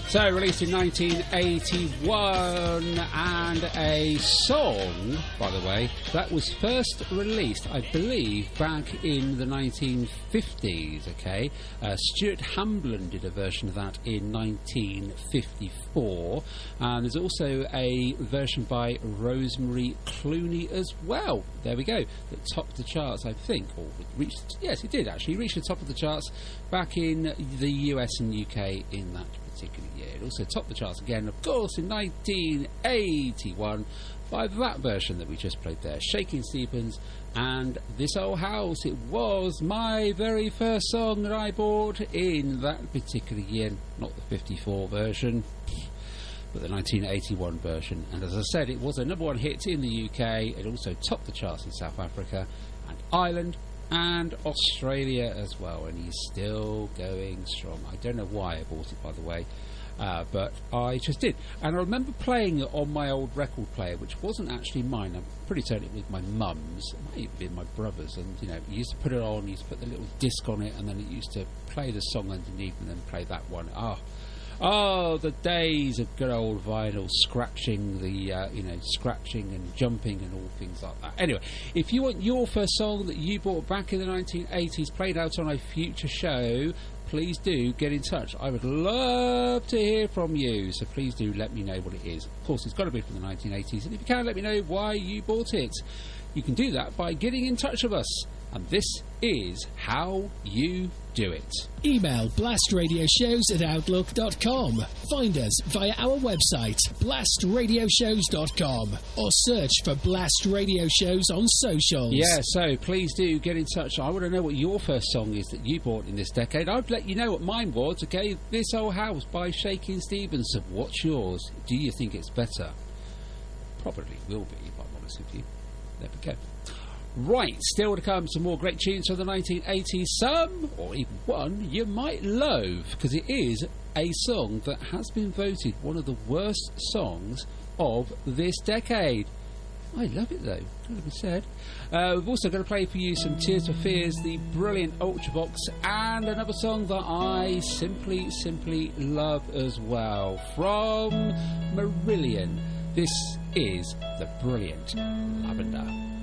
So, released in 1981, and a song, by the way, that was first released, I believe, back in the 1950s, okay? Stuart Hamblin did a version of that in 1954, and there's also a version by Rosemary Clooney as well. There we go. That topped the charts, I think, or reached, yes, it did actually, reach the top of the charts back in the US and UK in that particular year. It also topped the charts again, of course, in 1981 by that version that we just played there, Shakin' Stevens and This Old House. It was my very first song that I bought in that particular year, not the 54 version, but the 1981 version. And as I said, it was a number one hit in the UK. It also topped the charts in South Africa and Ireland and Australia as well, and he's still going strong. I don't know why I bought it, by the way, but I just did. And I remember playing it on my old record player, which wasn't actually mine. I'm pretty certain it was my mum's. It might even been my brother's. And, you know, you used to put it on, you used to put the little disc on it, and then it used to play the song underneath and then play that one. Oh, the days of good old vinyl, scratching scratching and jumping and all things like that. Anyway, if you want your first song that you bought back in the 1980s played out on a future show, please do get in touch. I would love to hear from you, so please do let me know what it is. Of course, it's got to be from the 1980s, and if you can, let me know why you bought it. You can do that by getting in touch with us, and this is how you do it. Email blastradioshows@outlook.com. Find us via our website, blastradioshows.com, or search for Blast Radio Shows on socials. Yeah, so please do get in touch. I want to know what your first song is that you bought in this decade. I've let you know what mine was, okay? This Old House by Shakin' Stevens. So what's yours? Do you think it's better? Probably will be, if I'm honest with you. There we go. Right, still to come some more great tunes from the 1980s. Some, or even one, you might love, because it is a song that has been voted one of the worst songs of this decade. I love it, though, gotta be said. We've also got to play for you some Tears for Fears, the brilliant Ultravox, and another song that I simply love as well, from Marillion. This is the brilliant Lavender.